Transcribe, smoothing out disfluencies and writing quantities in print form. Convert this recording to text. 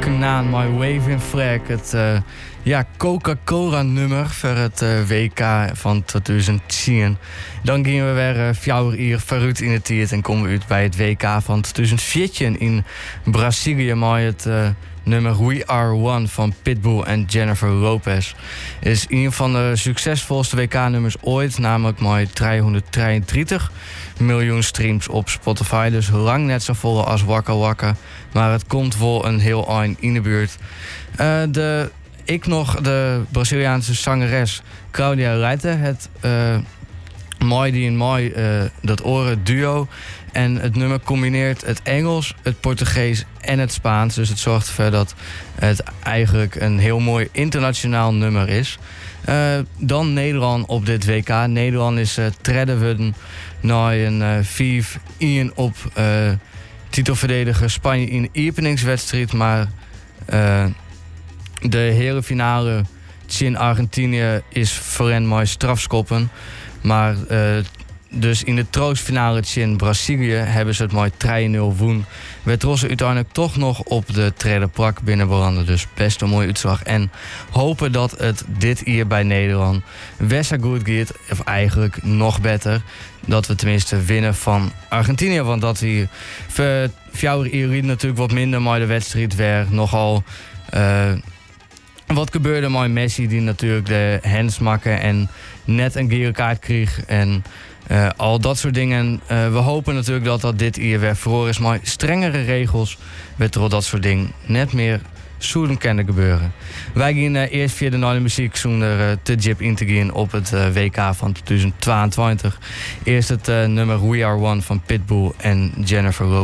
Kanaan, My Waving Flag. Het Coca-Cola-nummer voor het WK van 2010. Dan gingen we weer 4 uur vooruit in de tijd en komen we uit bij het WK van 2014 in Brazilië. Maar het nummer We Are One van Pitbull en Jennifer Lopez is een van de succesvolste WK-nummers ooit, namelijk maar 333 miljoen streams op Spotify. Dus lang net zo vol als Waka Waka, maar het komt wel een heel eind in de buurt. De Braziliaanse zangeres Claudia Leite, het mooi dat oren duo. En het nummer combineert het Engels, het Portugees en het Spaans. Dus het zorgt ervoor dat het eigenlijk een heel mooi internationaal nummer is. Dan Nederland op dit WK. Nederland is treden we naar een 5-1 op titelverdediger Spanje in de openingswedstrijd. Maar de hele finale in Argentinië is voor hen mooi strafskoppen. Maar dus in de troostfinale in Brazilië hebben ze het mooi 3-0 woen. Werd Rosse uiteindelijk toch nog op de tweede plek binnenbranden. Dus best een mooie uitslag. En hopen dat het dit hier bij Nederland best goed gaat. Of eigenlijk nog beter. Dat we tenminste winnen van Argentinië. Want dat we voor uur natuurlijk wat minder maar de wedstrijd weer nogal. Wat gebeurde met Messi die natuurlijk de hands makken en net een gele kaart kreeg en al dat soort dingen. We hopen natuurlijk dat dit hier weer verhoor is, maar strengere regels werd er al dat soort dingen net meer zouden kunnen gebeuren. Wij gaan eerst via de nieuwe muziek zonder te diep in te gaan op het WK van 2022. Eerst het nummer We Are One van Pitbull en Jennifer Lopez.